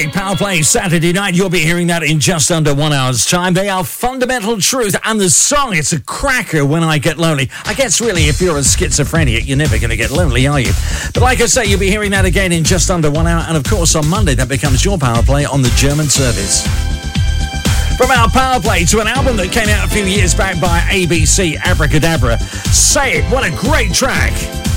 Power Play Saturday night. You'll be hearing that in just under 1 hour's time. They are Fundamental Truth, and the song, it's a cracker, When I Get Lonely. I guess really if you're a schizophrenic, you're never going to get lonely, are you? But like I say, you'll be hearing that again in just under 1 hour, and of course on Monday that becomes your Power Play on the German service. From our Power Play to an album that came out a few years back by ABC, Abracadabra. Say It, what a great track.